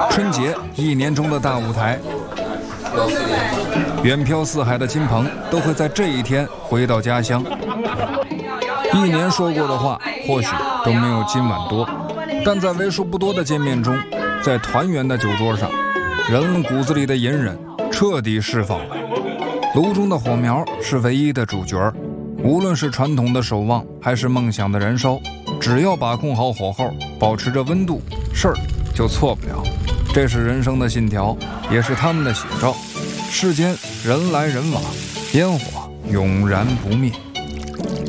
春节一年中的大舞台，远漂四海的亲朋都会在这一天回到家乡。一年说过的话或许都没有今晚多，但在为数不多的见面中，在团圆的酒桌上，人骨子里的隐忍彻底释放了。炉中的火苗是唯一的主角，无论是传统的守望还是梦想的燃烧，只要把控好火候，保持着温度，事儿就错不了。这是人生的信条，也是他们的写照。世间人来人往，烟火永燃不灭。